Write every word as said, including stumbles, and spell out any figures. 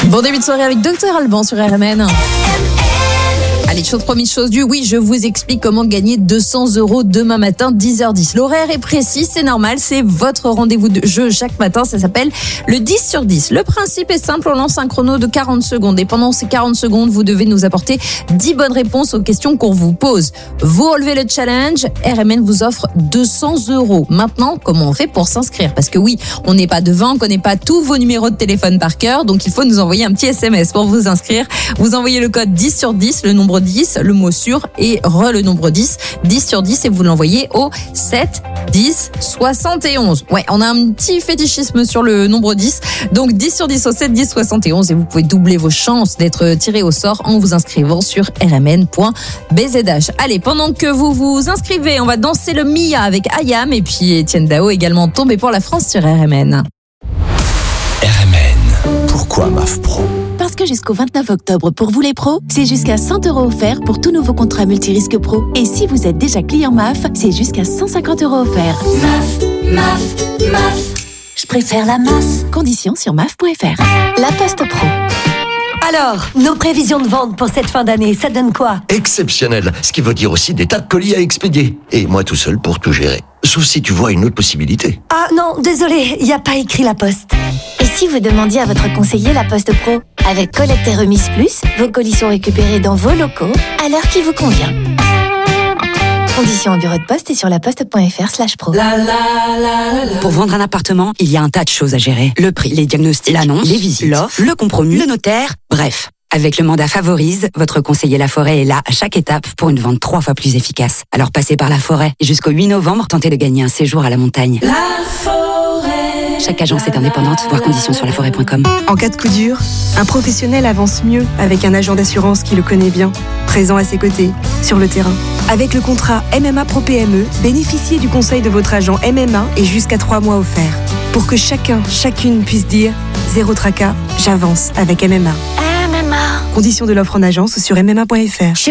Bon début de soirée avec Docteur Alban sur R M N. Allez, chose promise, chose due. Oui, je vous explique comment gagner deux cents euros demain matin, dix heures dix. L'horaire est précis, c'est normal, c'est votre rendez-vous de jeu chaque matin. Ça s'appelle le dix sur dix. Le principe est simple, on lance un chrono de quarante secondes. Et pendant ces quarante secondes, vous devez nous apporter dix bonnes réponses aux questions qu'on vous pose. Vous relevez le challenge, R M N vous offre deux cents euros. Maintenant, comment on fait pour s'inscrire? Parce que oui, on n'est pas devant, on ne connaît pas tous vos numéros de téléphone par cœur. Donc, il faut nous envoyer un petit S M S pour vous inscrire. Vous envoyez le code dix sur dix, le nombre dix, le mot sur et re le nombre dix, dix sur dix et vous l'envoyez au sept dix soixante et onze. Ouais, on a un petit fétichisme sur le nombre dix. Donc dix sur dix au sept dix soixante et onze et vous pouvez doubler vos chances d'être tiré au sort en vous inscrivant sur r m n point b z h. Allez, pendant que vous vous inscrivez, on va danser le Mia avec Ayam et puis Etienne Dao également tombé pour la France sur R M N. R M N. Pourquoi M A F Pro? Parce que jusqu'au vingt-neuf octobre, pour vous les pros, c'est jusqu'à cent euros offerts pour tout nouveau contrat multirisque pro. Et si vous êtes déjà client M A F, c'est jusqu'à cent cinquante euros offerts. M A F, M A F, M A F. Je préfère la M A F. Conditions sur M A F point F R. La Poste Pro. Alors, nos prévisions de vente pour cette fin d'année, ça donne quoi? Exceptionnel, ce qui veut dire aussi des tas de colis à expédier. Et moi tout seul pour tout gérer. Sauf si tu vois une autre possibilité. Ah non, désolé, il n'y a pas écrit La Poste. Et si vous demandiez à votre conseiller La Poste Pro? Avec Collecte et Remise Plus, vos colis sont récupérés dans vos locaux à l'heure qui vous convient. Conditions en bureau de poste et sur laposte.fr slash pro. La, la, la, la. Pour vendre un appartement, il y a un tas de choses à gérer. Le prix, les diagnostics, l'annonce, les visites, l'offre, le compromis, le notaire, bref. Avec le mandat Favorise, votre conseiller Laforêt est là à chaque étape pour une vente trois fois plus efficace. Alors passez par Laforêt et jusqu'au huit novembre, tentez de gagner un séjour à la montagne. La forêt. Chaque agence est indépendante, voir conditions sur laforêt point com. En cas de coup dur, un professionnel avance mieux avec un agent d'assurance qui le connaît bien, présent à ses côtés, sur le terrain. Avec le contrat M M A Pro P M E, bénéficiez du conseil de votre agent M M A et jusqu'à trois mois offerts. Pour que chacun, chacune puisse dire « Zéro tracas, j'avance avec M M A ». M M A. Conditions de l'offre en agence sur m m a point f r.